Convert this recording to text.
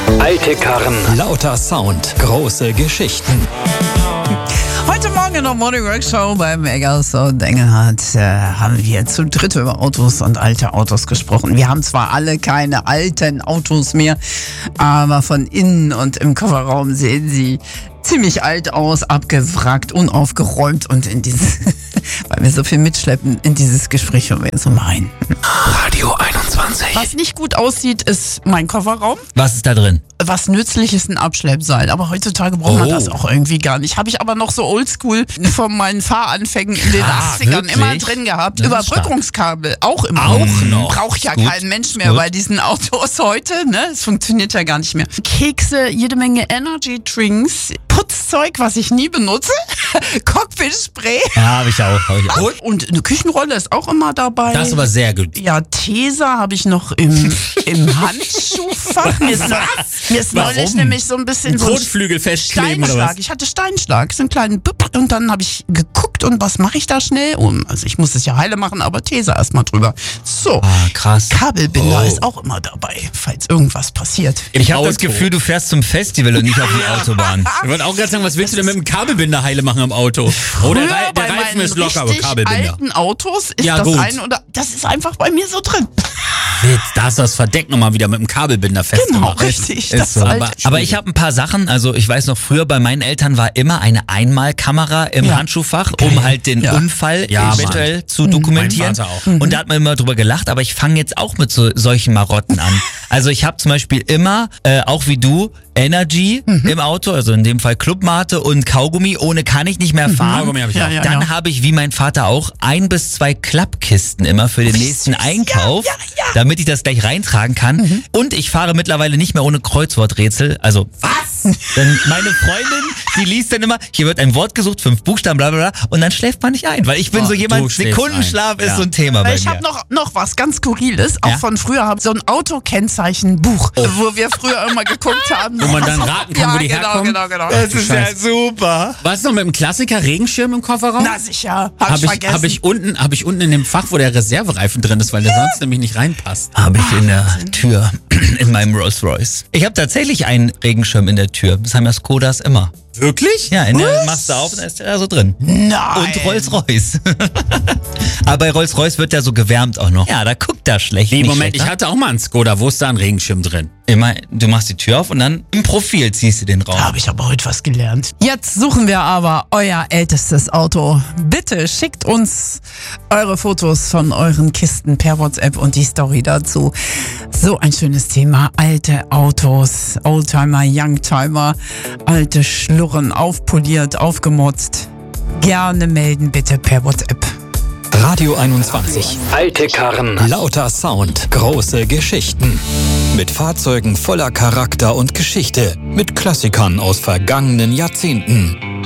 Alte Karren, lauter Sound, große Geschichten. Heute Morgen in der Morning Rock Show beim Eggers und Engelhardt haben wir zu dritt über Autos und alte Autos gesprochen. Wir haben zwar alle keine alten Autos mehr, aber von innen und im Kofferraum sehen sie ziemlich alt aus, abgewrackt, unaufgeräumt und in dieses, weil wir so viel mitschleppen, in dieses Gespräch hören wir jetzt mal rein. Radio 21. Was nicht gut aussieht, ist mein Kofferraum. Was ist da drin? Was nützlich ist, ein Abschleppseil. Aber heutzutage braucht man das auch irgendwie gar nicht. Habe ich aber noch so oldschool von meinen Fahranfängen in den 80ern wirklich? immer drin gehabt. Das ist Überbrückungskabel auch immer. Auch noch. Braucht ja Gut. kein Mensch mehr Gut. bei diesen Autos heute. Ne? Es funktioniert ja gar nicht mehr. Kekse, jede Menge Energy Drinks, Putzzeug, was ich nie benutze, Cockpit-Spray. Ja, habe ich auch. Und eine Küchenrolle ist auch immer dabei. Das ist aber sehr gut. Ja, Tesa habe ich noch im Handschuhfach. Mir ist neulich nämlich so ein bisschen so ein Kotflügel festkleben oder Steinschlag. was? Ich hatte Steinschlag, so einen kleinen Bip, und dann habe ich geguckt und was mache ich da schnell? Also ich muss es ja heile machen, aber Tesa erstmal drüber. So, Krass. Kabelbinder ist auch immer dabei, falls irgendwas passiert. Ich habe das Auto. Gefühl, du fährst zum Festival und nicht auf die Autobahn. Ich wollte auch gerade sagen, was willst du denn mit dem Kabelbinder heile machen am Auto? Oh, der bei Reifen meinen ist locker, aber richtig Kabelbinder. alten Autos ist Ja, das gut. das ist einfach bei mir so drin. Witz, da hast du das Verdeck nochmal wieder mit dem Kabelbinder Genau, festgemacht. richtig. Ist Das so. alte Aber ich habe ein paar Sachen, also ich weiß noch, früher bei meinen Eltern war immer eine Einmalkamera im Ja. Handschuhfach, um halt den Ja. Unfall Ja, eventuell zu dokumentieren. Mein Vater auch. Und da hat man immer drüber gelacht, aber ich fange jetzt auch mit solchen Marotten an. Also ich habe zum Beispiel immer, auch wie du, Energy im Auto, also in dem Fall Clubmate und Kaugummi, ohne kann ich nicht mehr fahren. Kaugummi hab ich auch. Ja, Dann habe ich, wie mein Vater auch, 1 bis 2 Klappkisten immer für den nächsten Einkauf, damit ich das gleich reintragen kann. Und ich fahre mittlerweile nicht mehr ohne Kreuzworträtsel. Also, was? Denn meine Freundin, die liest dann immer, hier wird ein Wort gesucht, 5 Buchstaben, bla bla bla, und dann schläft man nicht ein, weil ich bin so jemand, du schläfst Sekundenschlaf ein. ist Ja. so ein Thema bei Ich mir. habe noch was ganz Skurriles, auch Ja? von früher, habe so ein Autokennzeichenbuch, wo wir früher immer geguckt haben. Wo man dann raten kann, wo die herkommen? Genau. Das ist ja Scheiße. super. Was ist noch mit dem Klassiker Regenschirm im Kofferraum? Na sicher, hab ich vergessen. Hab ich unten in dem Fach, wo der Reservereifen drin ist, weil der sonst nämlich nicht reinpasst. Habe ich in der Tür in meinem Rolls Royce. Ich habe tatsächlich einen Regenschirm in der Tür. Das haben ja Skodas immer. Wirklich? Ja, in der machst du auf und dann ist der da so drin. Nein. Und Rolls-Royce. Aber bei Rolls-Royce wird der so gewärmt auch noch. Ja, da guckt er schlecht. Nee, nicht Moment, schlecht, ich hatte auch mal einen Skoda, wo ist da ein Regenschirm drin? Immer, du machst die Tür auf und dann im Profil ziehst du den Raum. Da habe ich aber heute was gelernt. Jetzt suchen wir aber euer ältestes Auto. Bitte schickt uns eure Fotos von euren Kisten per WhatsApp und die Story dazu. So ein schönes Thema. Alte Autos, Oldtimer, Youngtimer, alte Schlurren, aufpoliert, aufgemotzt. Gerne melden bitte per WhatsApp. Radio 21. Alte Karren, lauter Sound, große Geschichten. Mit Fahrzeugen voller Charakter und Geschichte. Mit Klassikern aus vergangenen Jahrzehnten.